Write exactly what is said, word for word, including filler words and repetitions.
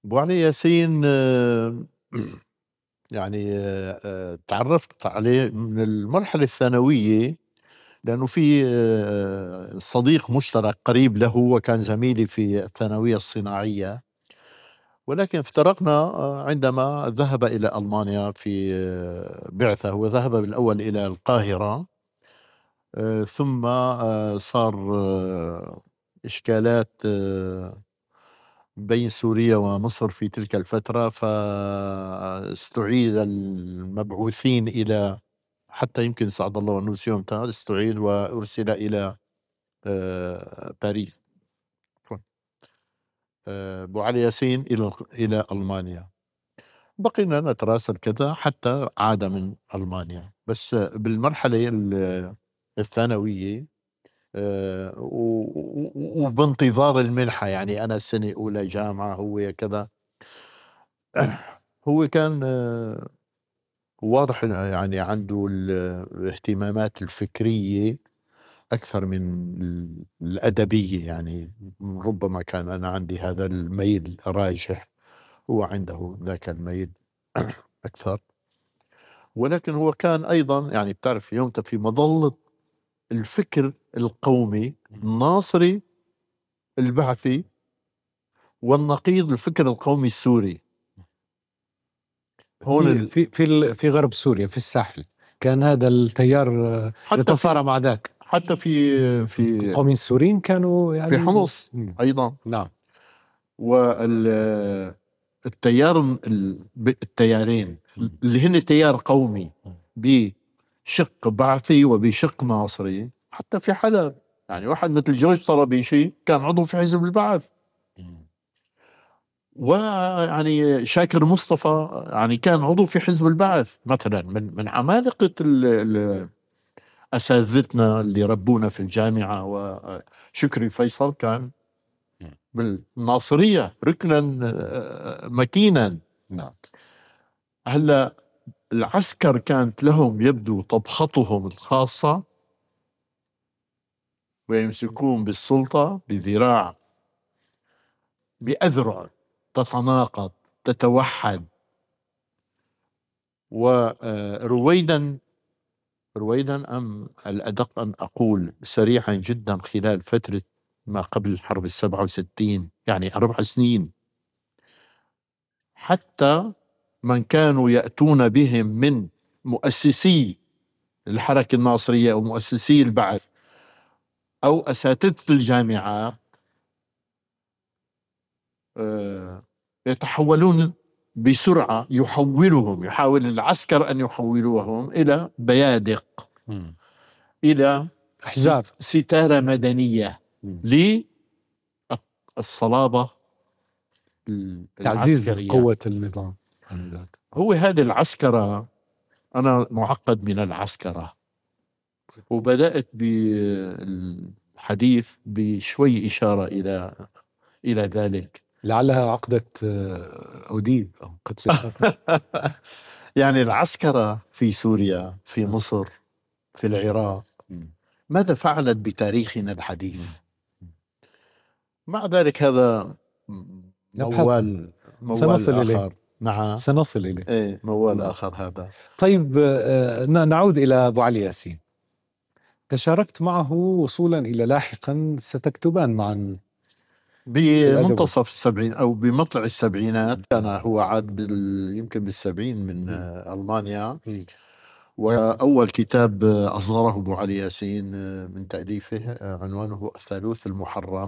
أبو علي ياسين آه، يعني آه، آه، تعرفت عليه من المرحلة الثانوية، لأنه في آه، صديق مشترك قريب له وكان زميلي في الثانوية الصناعية، ولكن افترقنا آه، عندما ذهب إلى ألمانيا في آه، بعثة. هو ذهب بالأول إلى القاهرة، آه، ثم آه، صار آه، إشكالات آه، بين سوريا ومصر في تلك الفترة، فاستعيد المبعوثين إلى، حتى يمكن سعد الله ونوس يومتها استعيد وأرسل إلى آه، باريس. آه، أبو علي ياسين إلى إلى ألمانيا. بقينا نتراسل كذا حتى عاد من ألمانيا، بس بالمرحلة الثانوية آه، وبانتظار المنحة. يعني أنا سنة أولى جامعة، هو كذا. هو كان آه، واضح يعني عنده الاهتمامات الفكرية أكثر من الأدبية. يعني ربما كان أنا عندي هذا الميل راجح، هو عنده ذاك الميل أكثر. ولكن هو كان أيضا، يعني بتعرف، يومتها في مظلة الفكر القومي الناصري البعثي والنقيض الفكر القومي السوري. هون في في في غرب سوريا في الساحل كان هذا التيار يتصارع مع ذاك. حتى في في القوميين السوريين كانوا يعني في حمص أيضا. نعم. والتيار التيارين اللي هن تيار قومي بشق بعثي وبشق ناصري. حتى في حلب، يعني واحد مثل جورج طرابيشي كان عضو في حزب البعث، ويعني شاكر مصطفى يعني كان عضو في حزب البعث مثلا. من من عمالقة أساتذتنا اللي ربونا في الجامعة. وشكري فيصل كان بالناصرية ركنا مكينا. نعم. هلا العسكر كانت لهم يبدو طبختهم الخاصة، ويمسكون بالسلطة بذراع، بأذرع تتناقض تتوحد. ورويدا رويدا أم الأدق أن أقول سريعا جدا، خلال فترة ما قبل الحرب السبعة وستين، يعني أربع سنين، حتى من كانوا يأتون بهم من مؤسسي الحركة الناصرية أو مؤسسي البعث أو أساتذة الجامعات يتحولون بسرعة. يحولهم يحاول العسكر أن يحولوهم إلى بيادق، م. إلى أحزاب، ستارة مدنية للصلابة تعزيز قوة النظام. هو هذه العسكرة. أنا معقد من العسكرة، وبدأت بالحديث بشوي إشارة إلى إلى ذلك. لعلها عقدة أوديب أو قتل. يعني العسكرة في سوريا، في مصر، في العراق، ماذا فعلت بتاريخنا الحديث؟ مع ذلك هذا موال موال آخر. إليه. نعم سنصل إليه. إيه موال نعم. آخر هذا. طيب نعود إلى أبو علي ياسين. تشاركت معه وصولا إلى لاحقا ستكتبان معا بمنتصف السبعين أو بمطلع السبعينات. كان هو عاد بال... يمكن بالسبعين من ألمانيا. وأول كتاب أصدره أبو علي ياسين من تأليفه عنوانه الثالوث المحرم.